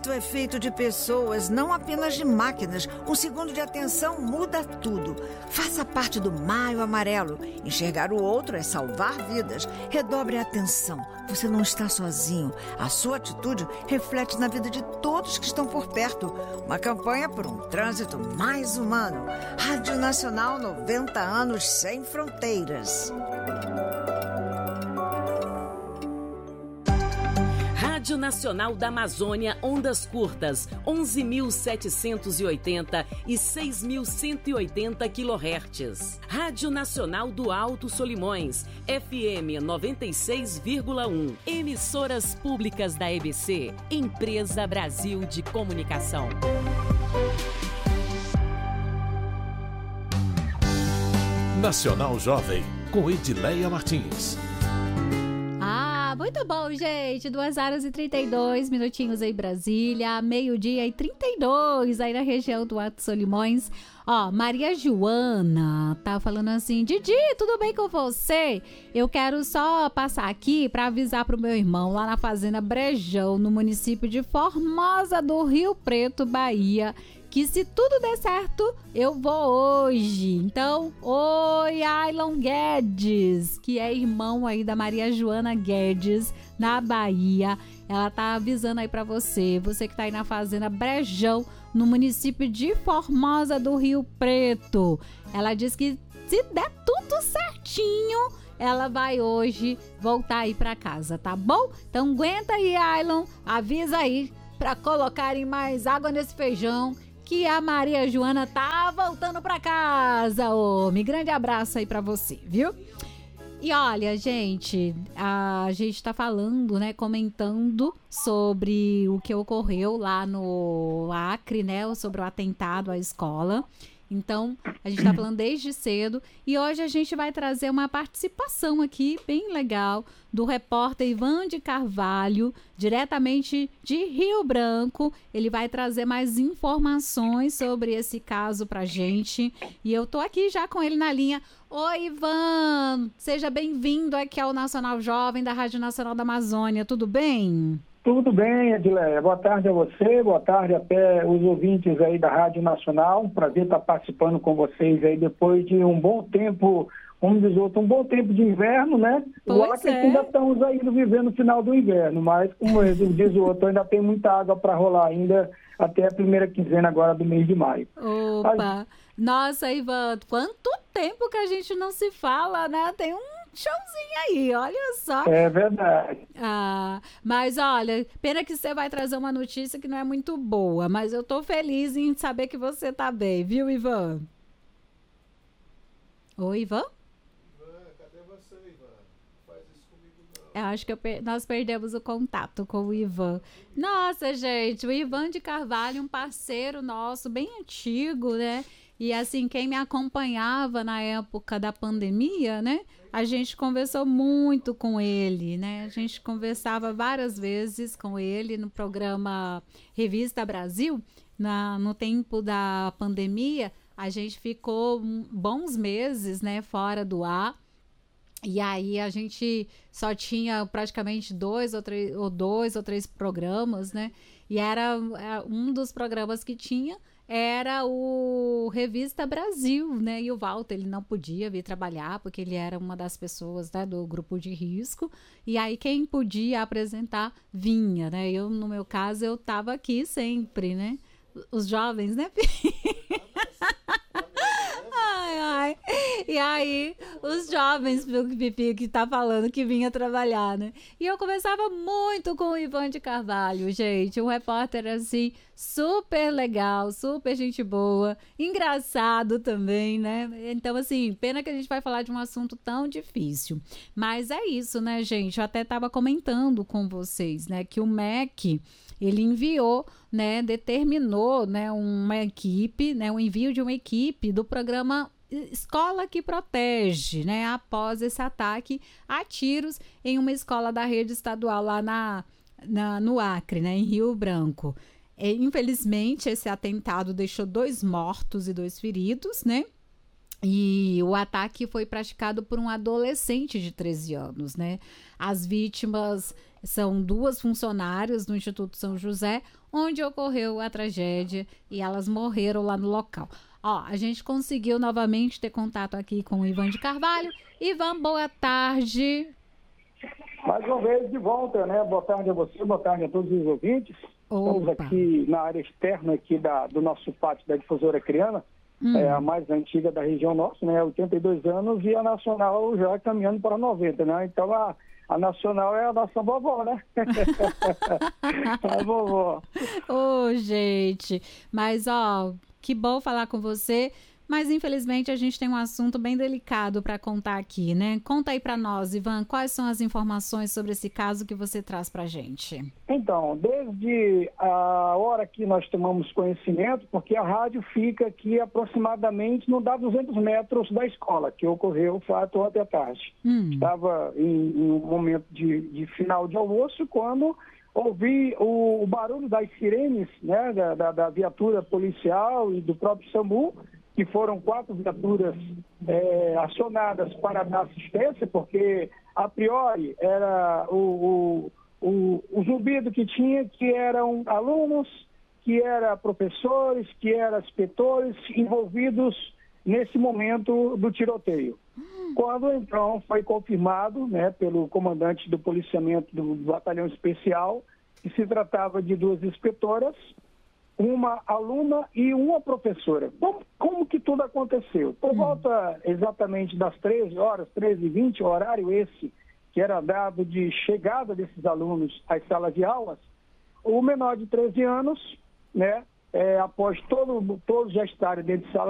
trânsito é feito de pessoas, não apenas de máquinas. Um segundo de atenção muda tudo. Faça parte do Maio Amarelo. Enxergar o outro é salvar vidas. Redobre a atenção. Você não está sozinho. A sua atitude reflete na vida de todos que estão por perto. Uma campanha por um trânsito mais humano. Rádio Nacional, 90 anos sem fronteiras. Rádio Nacional da Amazônia, ondas curtas, 11.780 e 6.180 kHz. Rádio Nacional do Alto Solimões, FM 96,1. Emissoras públicas da EBC, Empresa Brasil de Comunicação. Nacional Jovem, com Edileia Martins. Muito bom, gente. 2h32 aí Brasília, 12h32 aí na região do Alto Solimões. Ó, Maria Joana tá falando assim: Didi, tudo bem com você? Eu quero só passar aqui para avisar pro meu irmão lá na Fazenda Brejão, no município de Formosa do Rio Preto, Bahia, que se tudo der certo, eu vou hoje. Então, oi, Ailon Guedes, que é irmão aí da Maria Joana Guedes, na Bahia. Ela tá avisando aí pra você que tá aí na Fazenda Brejão, no município de Formosa do Rio Preto. Ela diz que se der tudo certinho, ela vai hoje voltar aí pra casa, tá bom? Então aguenta aí, Ailon, avisa aí pra colocarem mais água nesse feijão, que a Maria Joana tá voltando pra casa, homem. Grande abraço aí pra você, viu? E olha, gente, a gente tá falando, né, comentando sobre o que ocorreu lá no Acre, né, sobre o atentado à escola. Então, a gente tá falando desde cedo e hoje a gente vai trazer uma participação aqui bem legal do repórter Ivan de Carvalho, diretamente de Rio Branco. Ele vai trazer mais informações sobre esse caso pra gente e eu tô aqui já com ele na linha. Oi, Ivan! Seja bem-vindo aqui ao Nacional Jovem da Rádio Nacional da Amazônia, tudo bem? Tudo bem, Edileia. Boa tarde a você, boa tarde até os ouvintes aí da Rádio Nacional. Um prazer estar participando com vocês aí depois de um bom tempo, como diz outro, um bom tempo de inverno, né? O Acre ainda estamos aí vivendo o final do inverno, mas como diz o outro, ainda tem muita água para rolar ainda até a primeira quinzena agora do mês de maio. Opa! Nossa, Ivan, quanto tempo que a gente não se fala, né? Tem um showzinho aí, olha só. É verdade. Mas olha, pena que você vai trazer uma notícia que não é muito boa, mas eu tô feliz em saber que você tá bem, viu, Ivan? Oi, Ivan? Ivan, cadê você, Ivan? Não faz isso comigo, não. Eu acho que nós perdemos o contato com o Ivan. Nossa, gente, o Ivan de Carvalho, um parceiro nosso, bem antigo, né? E assim, quem me acompanhava na época da pandemia, né? A gente conversou muito com ele, né? A gente conversava várias vezes com ele no programa Revista Brasil. No tempo da pandemia, a gente ficou bons meses, né, fora do ar. E aí a gente só tinha praticamente dois ou três programas, né? E era um dos programas que tinha era o Revista Brasil, né? E o Walter, ele não podia vir trabalhar porque ele era uma das pessoas, né, do grupo de risco. E aí quem podia apresentar vinha, né? Eu, no meu caso, eu tava aqui sempre, né? Os jovens, né? Ai. E aí, os jovens, Pipi, que tá falando que vinha trabalhar, né? E eu conversava muito com o Ivan de Carvalho, gente. Um repórter, assim, super legal, super gente boa, engraçado também, né? Então, assim, pena que a gente vai falar de um assunto tão difícil. Mas é isso, né, gente? Eu até tava comentando com vocês, né, que o MEC, ele enviou, né, determinou, né, uma equipe, né, o envio de uma equipe do programa Escola que Protege, né, após esse ataque a tiros em uma escola da rede estadual lá no Acre, né, em Rio Branco. Infelizmente, esse atentado deixou 2 mortos e 2 feridos, né? E o ataque foi praticado por um adolescente de 13 anos, né? As vítimas são 2 funcionárias do Instituto São José, onde ocorreu a tragédia e elas morreram lá no local. Ó, a gente conseguiu novamente ter contato aqui com o Ivan de Carvalho. Ivan, boa tarde. Mais uma vez de volta, né? Boa tarde a você, boa tarde a todos os ouvintes. Estamos aqui na área externa aqui do nosso pátio da Difusora Acreana, a mais antiga da região nossa, né? 82 anos, e a Nacional já caminhando para 90, né? Então a Nacional é a nossa vovó, né? A vovó. Ô, gente, mas ó, que bom falar com você. Mas, infelizmente, a gente tem um assunto bem delicado para contar aqui, né? Conta aí para nós, Ivan, quais são as informações sobre esse caso que você traz para a gente? Então, desde a hora que nós tomamos conhecimento, porque a rádio fica aqui aproximadamente, não dá 200 metros da escola, que ocorreu o fato ontem à tarde. Estava em um momento de final de almoço, quando ouvi o barulho das sirenes, né, da viatura policial e do próprio SAMU, que foram 4 viaturas acionadas para dar assistência, porque, a priori, era o zumbido que tinha, que eram alunos, que eram professores, que eram inspetores envolvidos nesse momento do tiroteio. Quando, então, foi confirmado, né, pelo comandante do policiamento do Batalhão Especial, que se tratava de 2 inspetoras, uma aluna e uma professora. Como que tudo aconteceu? Por volta exatamente das 13 horas, 13h20, horário esse que era dado de chegada desses alunos às salas de aulas, o menor de 13 anos, né, após todos já estarem dentro de sala